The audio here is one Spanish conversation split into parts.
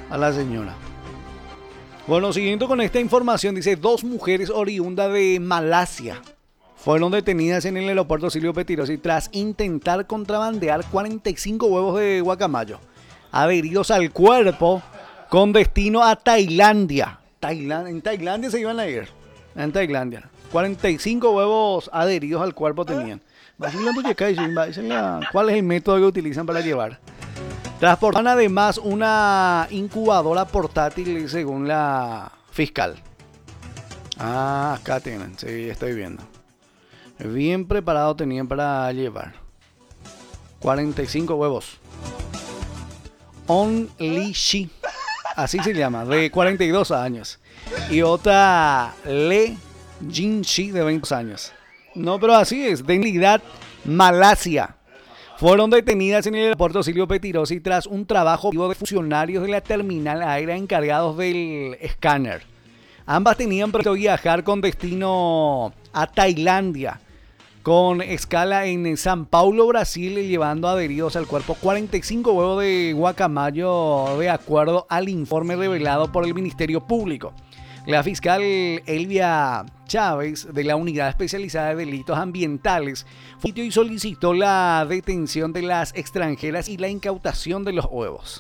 a la señora. Bueno, siguiendo con esta información, dice, dos mujeres oriundas de Malasia fueron detenidas en el aeropuerto Silvio Pettirossi tras intentar contrabandear 45 huevos de guacamayo adheridos al cuerpo con destino a Tailandia. En Tailandia se iban a ir. En Tailandia. 45 huevos adheridos al cuerpo tenían. ¿Cuál es el método que utilizan para llevar? Transportaban además una incubadora portátil según la fiscal. Ah, acá tienen, sí, estoy viendo. Bien preparado tenían para llevar. 45 huevos. On Li Shi, así se llama, de 42 años. Y otra Le Jin Shi, de 20 años. No, pero así es, de Nidad, Malasia. Fueron detenidas en el aeropuerto Silvio Pettirossi tras un trabajo de funcionarios de la terminal aérea encargados del escáner. Ambas tenían previsto viajar con destino a Tailandia, con escala en San Paulo, Brasil, llevando adheridos al cuerpo 45 huevos de guacamayo, de acuerdo al informe revelado por el Ministerio Público. La fiscal Elvia Chávez, de la Unidad Especializada de Delitos Ambientales, fue y solicitó la detención de las extranjeras y la incautación de los huevos.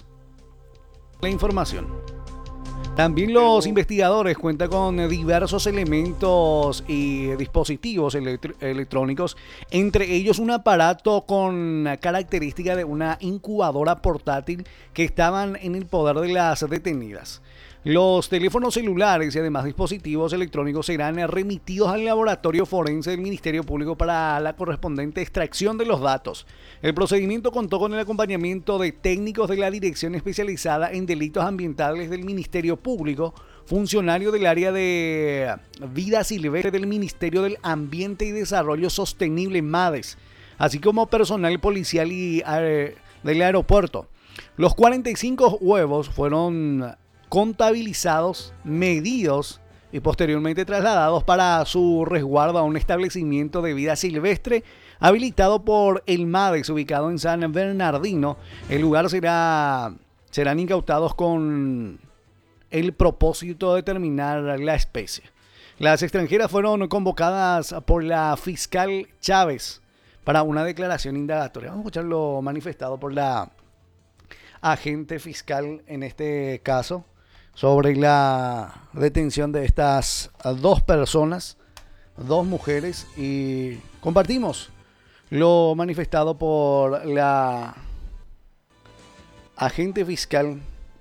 La información. También los investigadores cuentan con diversos elementos y dispositivos electrónicos, entre ellos un aparato con característica de una incubadora portátil que estaban en el poder de las detenidas. Los teléfonos celulares y además dispositivos electrónicos serán remitidos al laboratorio forense del Ministerio Público para la correspondiente extracción de los datos. El procedimiento contó con el acompañamiento de técnicos de la Dirección Especializada en Delitos Ambientales del Ministerio Público, funcionarios del área de vida silvestre del Ministerio del Ambiente y Desarrollo Sostenible MADES, así como personal policial y del aeropuerto. Los 45 huevos fueron contabilizados, medidos y posteriormente trasladados para su resguardo a un establecimiento de vida silvestre habilitado por el MADES ubicado en San Bernardino. El lugar serán incautados con el propósito de determinar la especie. Las extranjeras fueron convocadas por la fiscal Chávez para una declaración indagatoria. Vamos a escuchar lo manifestado por la agente fiscal en este caso sobre la detención de estas dos personas, dos mujeres, y compartimos lo manifestado por la agente fiscal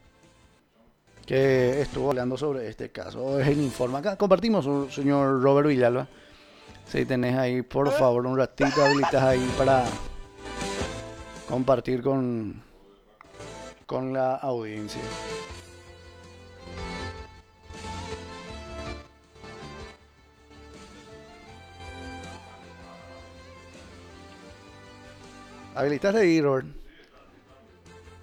que estuvo hablando sobre este caso. Es el informe acá. Compartimos, señor Robert Villalba. Si tenés ahí, por favor, un ratito, habilitas ahí para compartir con la audiencia. Habilitaste ahí, Robert.